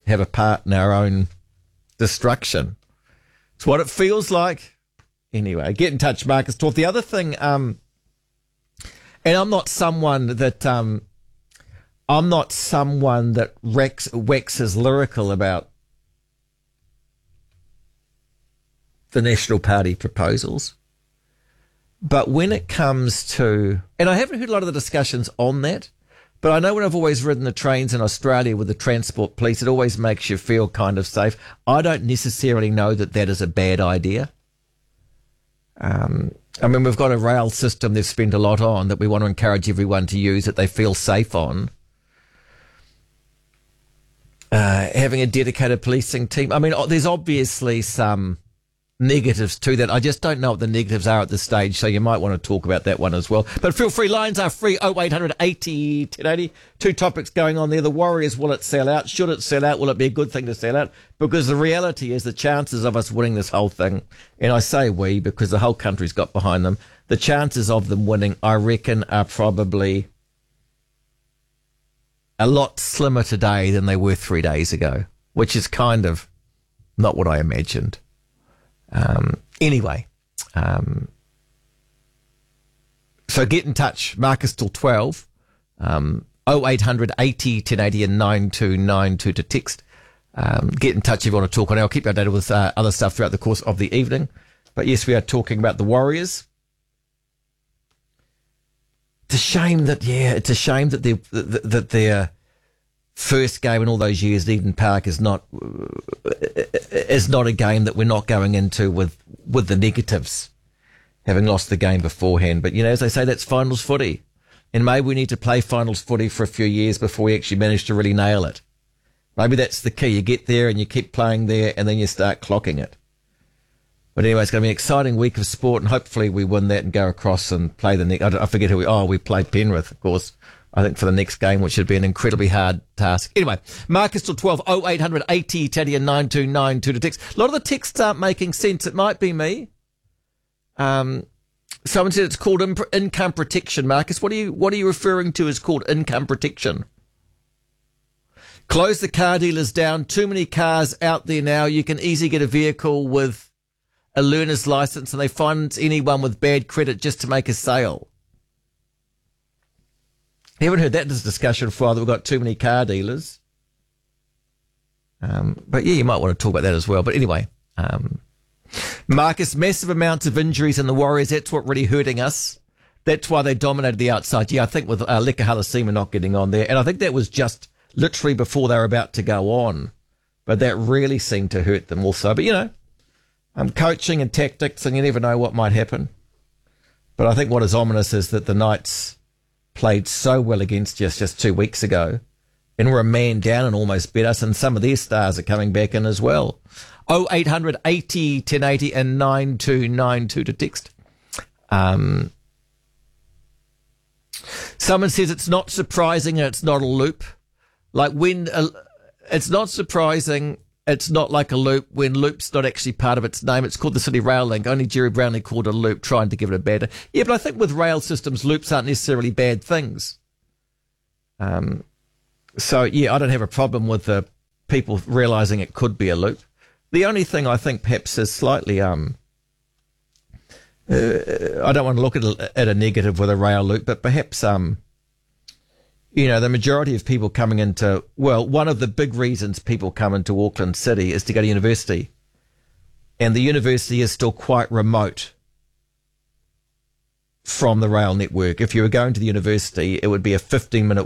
have a part in our own destruction. It's what it feels like. Anyway, get in touch, Marcus Torf. The other thing, and I'm not someone that waxes lyrical about the National Party proposals. But when it comes to, and I haven't heard a lot of the discussions on that, but I know when I've always ridden the trains in Australia with the transport police, it always makes you feel kind of safe. I don't necessarily know that that is a bad idea. I mean, we've got a rail system they've spent a lot on that we want to encourage everyone to use that they feel safe on. Having a dedicated policing team. I mean, there's obviously some negatives to that. I just don't know what the negatives are at this stage, so you might want to talk about that one as well. But feel free, lines are free, 0800 80 1080. Two topics going on there. The Warriors, will it sell out? Should it sell out? Will it be a good thing to sell out? Because the reality is the chances of us winning this whole thing, and I say we because the whole country's got behind them, the chances of them winning, I reckon, are probably a lot slimmer today than they were 3 days ago, which is kind of not what I imagined. Anyway, so get in touch. Marcus till 12, 0800 80 1080 and 9292 to text. Get in touch if you want to talk on it. I'll keep you updated with other stuff throughout the course of the evening. But yes, we are talking about the Warriors. It's a shame that their first game in all those years at Eden Park is not a game that we're not going into with the negatives, having lost the game beforehand. But, you know, as they say, that's finals footy. And maybe we need to play finals footy for a few years before we actually manage to really nail it. Maybe that's the key. You get there and you keep playing there and then you start clocking it. But anyway, it's going to be an exciting week of sport, and hopefully we win that and go across and play the next. I forget who we played Penrith, of course, I think for the next game, which should be an incredibly hard task. Anyway, Marcus till 12, 0800 80 10 and 9292 to text. A lot of the texts aren't making sense. It might be me. Someone said it's called income protection. Marcus, what are you referring to as called income protection? Close the car dealers down. Too many cars out there now. You can easily get a vehicle with a learner's license, and they finance anyone with bad credit just to make a sale. I haven't heard that discussion before, that we've got too many car dealers. But yeah, you might want to talk about that as well. But anyway, Marcus, massive amounts of injuries in the Warriors. That's what really hurting us. That's why they dominated the outside. Yeah, I think with Leka Halasima not getting on there. And I think that was just literally before they were about to go on. But that really seemed to hurt them also. But, you know, coaching and tactics, and you never know what might happen. But I think what is ominous is that the Knights played so well against us just 2 weeks ago and were a man down and almost beat us, and some of their stars are coming back in as well. 0800 80 1080 and 9292 to text. Someone says it's not surprising and it's not a loop. Like when it's not surprising, it's not like a loop when loop's not actually part of its name. It's called the City Rail Link. Only Jerry Brownlee called it a loop, trying to give it a bad. Yeah, but I think with rail systems, loops aren't necessarily bad things. So yeah, I don't have a problem with the people realising it could be a loop. The only thing I think perhaps is slightly I don't want to look at a negative with a rail loop, but perhaps you know, the majority of people coming into, well, one of the big reasons people come into Auckland City is to go to university. And the university is still quite remote from the rail network. If you were going to the university, it would be a 15-minute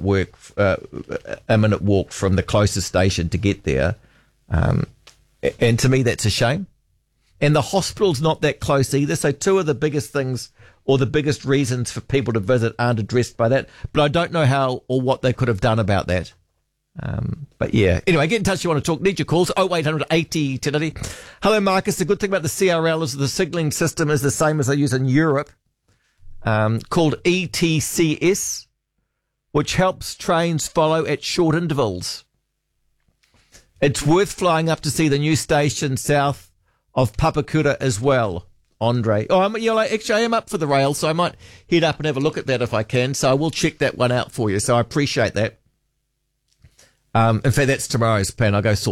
walk from the closest station to get there. And to me, that's a shame. And the hospital's not that close either. So two of the biggest things, or the biggest reasons for people to visit, aren't addressed by that. But I don't know how or what they could have done about that. But yeah. Anyway, get in touch if you want to talk. Need your calls. 0800 80 1080. Hello, Marcus. The good thing about the CRL is the signalling system is the same as they use in Europe, called ETCS, which helps trains follow at short intervals. It's worth flying up to see the new station south of Papakura as well, Andre. Oh, actually, I am up for the rail, so I might head up and have a look at that if I can. So I will check that one out for you. So I appreciate that. In fact, that's tomorrow's plan. I'll go sort